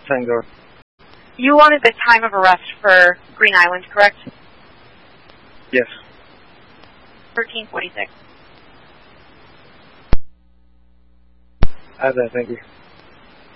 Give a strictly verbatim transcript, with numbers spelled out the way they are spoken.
Tango. You wanted the time of arrest for Green Island, correct? Yes. thirteen forty-six. I have that, thank you.